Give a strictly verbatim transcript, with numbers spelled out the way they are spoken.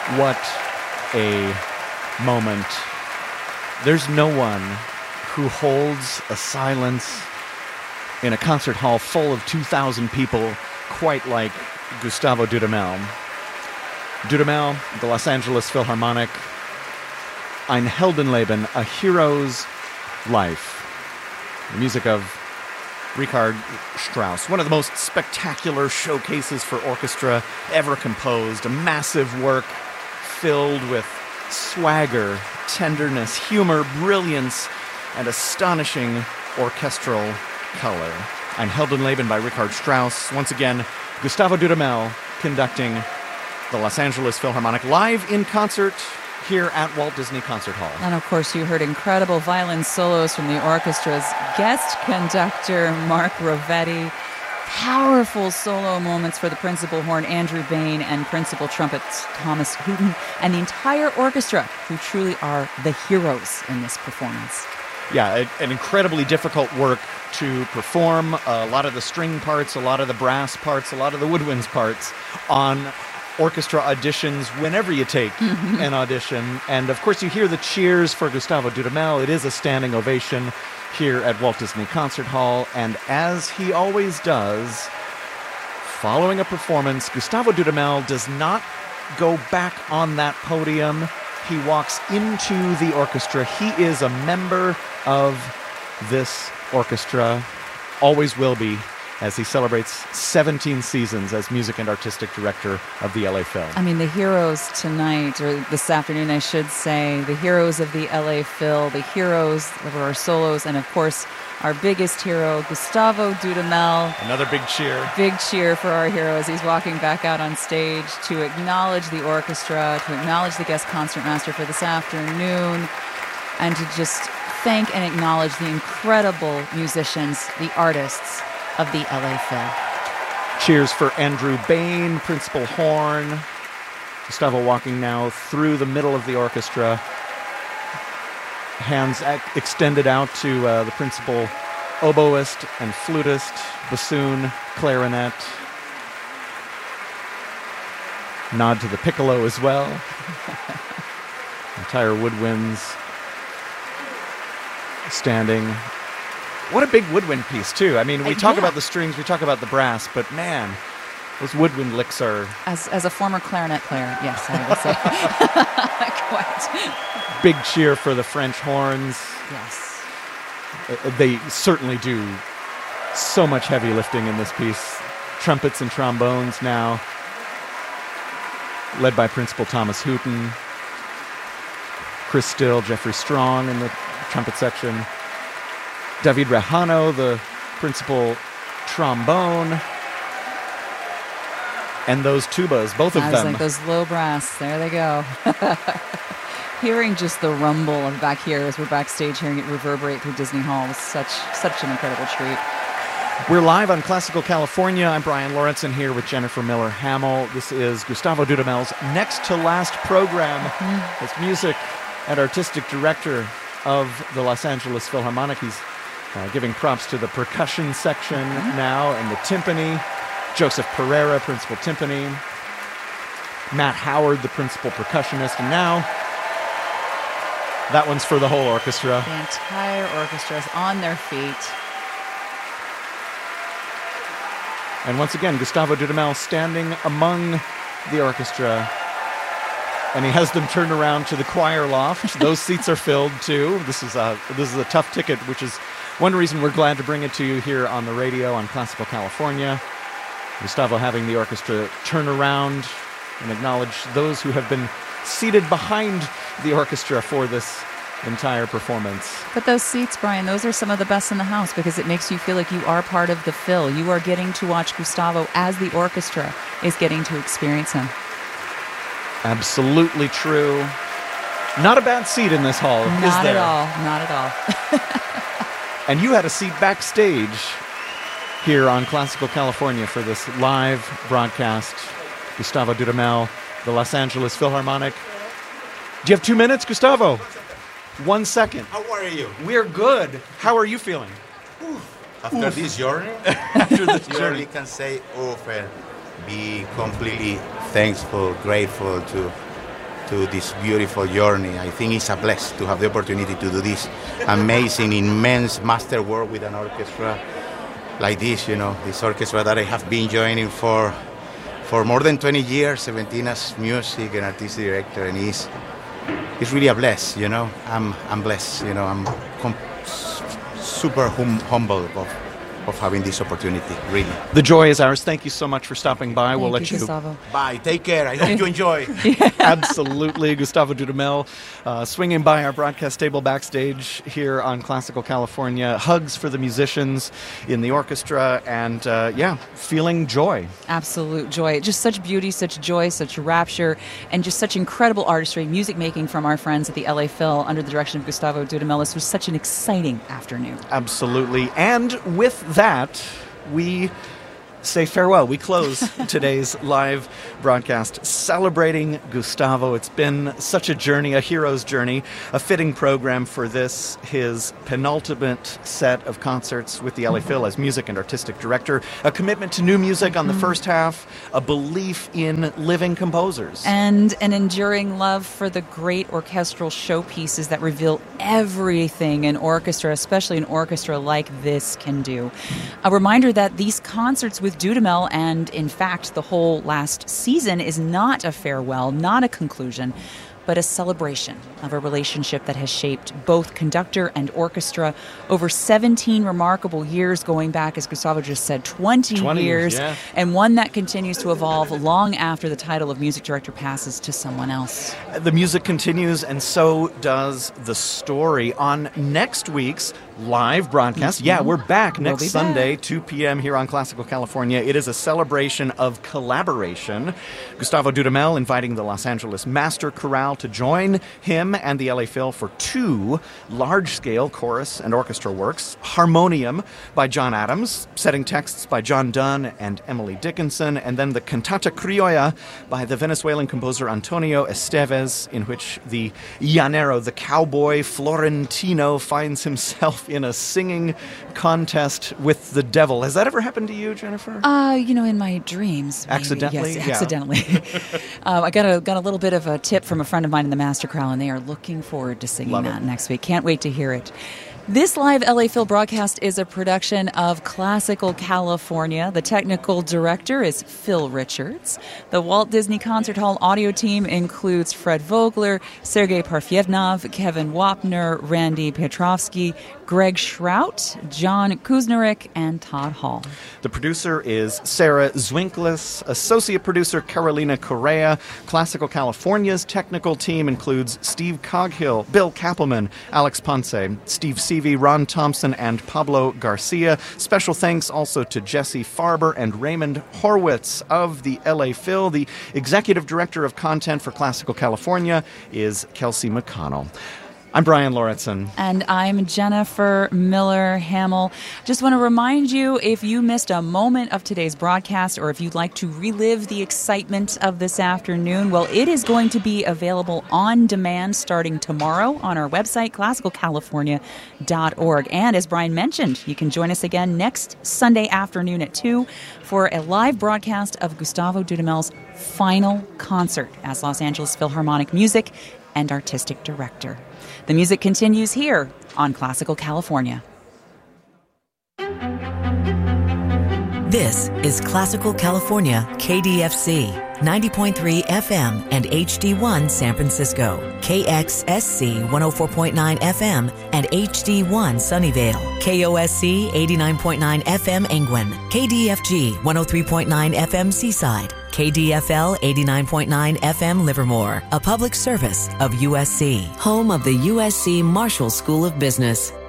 What a moment. There's no one who holds a silence in a concert hall full of two thousand people quite like Gustavo Dudamel. Dudamel, the Los Angeles Philharmonic, Ein Heldenleben, A Hero's Life. The music of Richard Strauss, one of the most spectacular showcases for orchestra ever composed. A massive work filled with swagger, tenderness, humor, brilliance, and astonishing orchestral color. Ein Heldenleben by Richard Strauss. Once again, Gustavo Dudamel conducting the Los Angeles Philharmonic live in concert here at Walt Disney Concert Hall. And of course, you heard incredible violin solos from the orchestra's guest conductor, Mark Rovetti. Powerful solo moments for the principal horn, Andrew Bain, and principal trumpet, Thomas Hooten, and the entire orchestra, who truly are the heroes in this performance. Yeah, an incredibly difficult work to perform. A lot of the string parts, a lot of the brass parts, a lot of the woodwinds parts on orchestra auditions whenever you take mm-hmm. an audition. And of course, you hear the cheers for Gustavo Dudamel. It is a standing ovation here at Walt Disney Concert Hall. And as he always does, following a performance, Gustavo Dudamel does not go back on that podium. He walks into the orchestra. He is a member of this orchestra, always will be, as he celebrates seventeen seasons as music and artistic director of the L A Phil. I mean, the heroes tonight, or this afternoon, I should say, the heroes of the L A Phil, the heroes of our solos, and of course, our biggest hero, Gustavo Dudamel. Another big cheer. Big cheer for our hero as he's walking back out on stage to acknowledge the orchestra, to acknowledge the guest concertmaster for this afternoon, and to just thank and acknowledge the incredible musicians, the artists of the L A Phil. Cheers for Andrew Bain, principal horn. Gustavo walking now through the middle of the orchestra. Hands ac- extended out to uh, the principal oboist and flutist, bassoon, clarinet. Nod to the piccolo as well. Entire woodwinds standing. What a big woodwind piece, too. I mean, we talk yeah. about the strings, we talk about the brass, but man, those woodwind licks are... As as a former clarinet player, yes, I would say. Quite. Big cheer for the French horns. Yes. Uh, they certainly do so much heavy lifting in this piece. Trumpets and trombones now, led by Principal Thomas Hooten. Chris Still, Jeffrey Strong in the trumpet section. David Rejano, the principal trombone. And those tubas, both of I them. was like, those low brass, there they go. Hearing just the rumble of back here as we're backstage, hearing it reverberate through Disney Hall was such, such an incredible treat. We're live on Classical California. I'm Brian Lawrenson here with Jennifer Miller Hamill. This is Gustavo Dudamel's next to last program mm-hmm. as music and artistic director of the Los Angeles Philharmonic. He's uh, giving props to the percussion section mm-hmm. now and the timpani. Joseph Pereira, principal timpani. Matt Howard, the principal percussionist. And now, that one's for the whole orchestra. The entire orchestra is on their feet. And once again, Gustavo Dudamel standing among the orchestra. And he has them turned around to the choir loft. Those seats are filled, too. This is a, this is a tough ticket, which is one reason we're glad to bring it to you here on the radio on Classical California. Gustavo having the orchestra turn around and acknowledge those who have been seated behind the orchestra for this entire performance. But those seats, Brian, those are some of the best in the house because it makes you feel like you are part of the Phil. You are getting to watch Gustavo as the orchestra is getting to experience him. Absolutely true. Not a bad seat in this hall, Not is there? Not at all. Not at all. And you had a seat backstage here on Classical California for this live broadcast. Gustavo Dudamel, the Los Angeles Philharmonic. Do you have two minutes, Gustavo? One second. How are you? We're good. How are you feeling? Oof. After Oof. this journey? After this you journey. You can say, oof, and be completely thankful, grateful to to this beautiful journey. I think it's a bless to have the opportunity to do this amazing, immense masterwork with an orchestra like this, you know, this orchestra that I have been joining for for more than twenty years, seventeen as music and artistic director, and it's, it's really a bless, you know. I'm I'm blessed, you know. I'm com- super hum- humble of of having this opportunity, really. The joy is ours. Thank you so much for stopping by. Thank we'll let you, you... Gustavo. Bye. Take care. I hope you enjoy. Absolutely. Gustavo Dudamel uh, swinging by our broadcast table backstage here on Classical California. Hugs for the musicians in the orchestra and, uh, yeah, feeling joy. Absolute joy. Just such beauty, such joy, such rapture, and just such incredible artistry, music making from our friends at the L A Phil under the direction of Gustavo Dudamel. This was such an exciting afternoon. Absolutely. And with that, we say farewell. We close today's live broadcast celebrating Gustavo. It's been such a journey, a hero's journey, a fitting program for this, his penultimate set of concerts with the L A Phil as music and artistic director, a commitment to new music on the first half, a belief in living composers. And an enduring love for the great orchestral showpieces that reveal everything an orchestra, especially an orchestra like this, can do. A reminder that these concerts with Dudamel, and in fact the whole last season, is not a farewell, not a conclusion, but a celebration of a relationship that has shaped both conductor and orchestra over seventeen remarkable years, going back, as Gustavo just said, twenty, twenty years, yeah. and one that continues to evolve long after the title of music director passes to someone else. The music continues, and so does the story. On next week's live broadcast, yeah, we're back next We'll be Sunday, back. two p.m. here on Classical California. It is a celebration of collaboration. Gustavo Dudamel inviting the Los Angeles Master Chorale to join him and the L A Phil for two large-scale chorus and orchestra works. Harmonium by John Adams, setting texts by John Dunn and Emily Dickinson, and then the Cantata Criolla by the Venezuelan composer Antonio Esteves, in which the llanero, the cowboy Florentino, finds himself in a singing contest with the devil. Has that ever happened to you, Jennifer? Uh, you know, in my dreams. Maybe. Accidentally? Yes, Yeah. accidentally. um, I got a got a little bit of a tip from a friend of mine in the Master Chorale, and they are looking forward to singing Love that it. next week. Can't wait to hear it. This live L A Phil broadcast is a production of Classical California. The technical director is Phil Richards. The Walt Disney Concert Hall audio team includes Fred Vogler, Sergei Parfyevnov, Kevin Wapner, Randy Petrovsky, Greg Schrout, John Kuznirik, and Todd Hall. The producer is Sarah Zwinklis. Associate producer Carolina Correa. Classical California's technical team includes Steve Coghill, Bill Kappelman, Alex Ponce, Steve Seavey, Ron Thompson, and Pablo Garcia. Special thanks also to Jesse Farber and Raymond Horwitz of the L A Phil. The executive director of content for Classical California is Kelsey McConnell. I'm Brian Lauritsen. And I'm Jennifer Miller Hamill. Just want to remind you, if you missed a moment of today's broadcast, or if you'd like to relive the excitement of this afternoon, well, it is going to be available on demand starting tomorrow on our website, classical california dot org. And as Brian mentioned, you can join us again next Sunday afternoon at two for a live broadcast of Gustavo Dudamel's final concert as Los Angeles Philharmonic Music and Artistic Director. The music continues here on Classical California. This is Classical California, K D F C, ninety point three F M and H D one San Francisco, K X S C one oh four point nine F M and H D one Sunnyvale, K O S C eighty-nine point nine F M Angwin, K D F G one oh three point nine F M Seaside, K D F L eighty-nine point nine F M Livermore, a public service of U S C, home of the U S C Marshall School of Business.